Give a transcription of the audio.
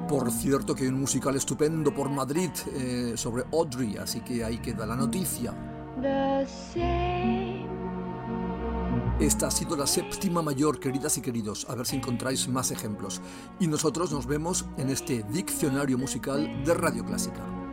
Por cierto que hay un musical estupendo por Madrid sobre Audrey, así que ahí queda la noticia. Esta ha sido la séptima mayor, queridas y queridos. A ver si encontráis más ejemplos. Y nosotros nos vemos en este diccionario musical de Radio Clásica.